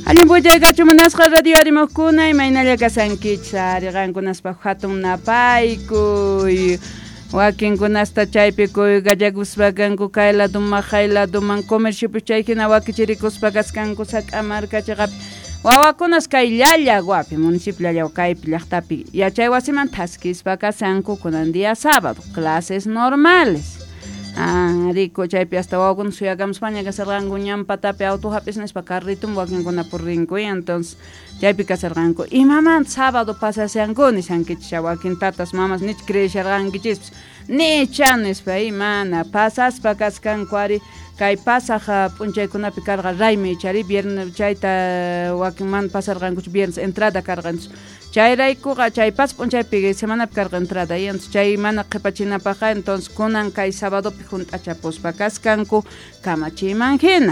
Allinpuchaykachu munasqa radio arimuqkuna imaynalla kasankichá riqankunaspa hatun napaykuy wakinkunasta chaypi gallakuspa kanku kay laduman hay laduman comerciopi chaykina wakichirikuspa kaskanku saqamarkachiqapi wawakunas kay llallagwapi municipio llallawkaypi llaqtapi yachay wasiman taskispa kasanku kunan día sábado clases normales. Rico chaypi hasta wawakunas suyakamus paña kasarqanku ñampatapi auto hapisnespa carritum wakinkuna purrinku entonces chaypi kasarqanku imamanta sábado pasaseanku nishankichá wakin tatas mamas nich creesharqankichis nichanispa imana pasaspa kaskanku ari kay pasaja p'unchaykunapi karqa raymi chari viernes chayta wakinman pasarqankuchu viernes entrada karqanchus chayraykuqa chay pas p'unchaypi semanapi karqa entrada y entonces chay mana qhipachinapaqa entonces kunan kay sábadopi hunt'achapuspa kaskanku kamachiyman hina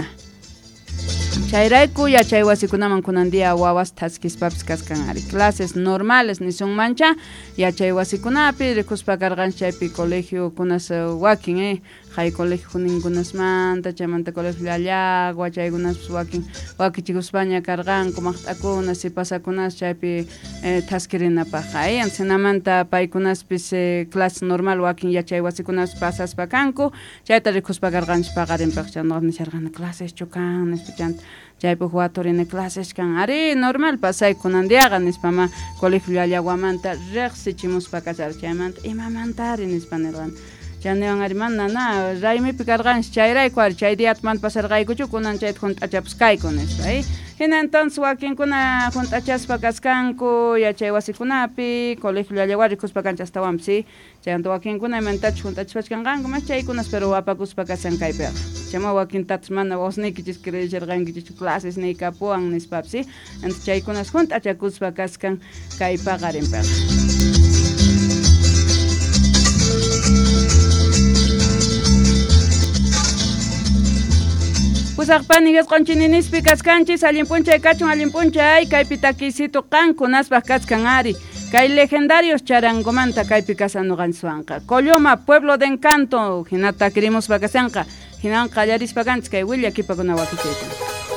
chayrayku yachay wasikunaman kunan día wawas taskispapis kaskan ari clases normales nisunmancha yachay wasikunapi rikuspa karqan chaypi colegio kunas wakin hay colegio ninkunasmanta chaymanta colegio llallagua chaykunas wakin wakichikuspaña karqanku maqt'akunas y pasakunas chaypi taskirinapaq ensinamanta paykunaspis clase normal wakin yachay wasikunas pasaspa kanku chayta rikuspa karqanchis paqarinpaq chaynoqa nisharqani clases chukan nispachanta chaypi waturini clases kan ari normal pasay kunandiaqa nispama colegio llallaguamanta riqsichimuspa kasar chaymanta imamantari nispa nirqani chayniwan ari mana raymipi karqanchis chayrayku ari chay diatmanta pasarqaykuchu kunan chayta hunt'achapus kayku nispa hina entonces wakinkuna hunt'achaspa kaskanku yachay wasikunapi colegio llallaguari rikuspa kanchis astawan chayanta wakinkuna imantachu hunt'achishpachu kanqanku mas chaykunas pero wapakuspa kasan kaypiqa chayma wakintatas mana wasnikichis creerqankichis clases niykapuwan nispapis entonces chaykunas hunt'achakuspa kaskan kay paqarinpiqa. Pusaqpani qonchininispi kaskanchis allinpunchay kachun allinpunchay kaypi takisitu qankunaspa kaskan ari kay legendarios charangomanta kaypi kasanuqanchiswanqa Colloma pueblo de encanto hinata queremos kasanqa hinan qallarispa kanchis kay Willa kipakuna wakichayta